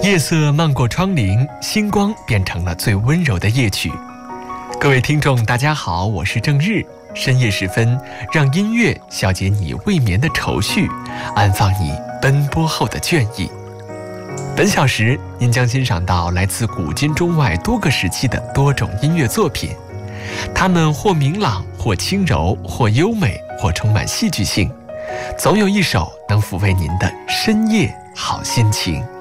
夜色漫过窗棂，星光变成了最温柔的夜曲。各位听众大家好，我是郑日。深夜时分，让音乐消解你未眠的愁绪，安放你奔波后的倦意。本小时您将欣赏到来自古今中外多个时期的多种音乐作品，它们或明朗，或轻柔，或优美，或充满戏剧性，总有一首能抚慰您的深夜好心情。